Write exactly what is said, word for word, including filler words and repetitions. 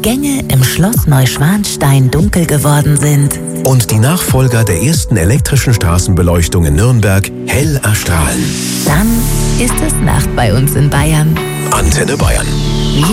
Gänge im Schloss Neuschwanstein dunkel geworden sind und die Nachfolger der ersten elektrischen Straßenbeleuchtung in Nürnberg hell erstrahlen, dann ist es Nacht bei uns in Bayern. Antenne Bayern.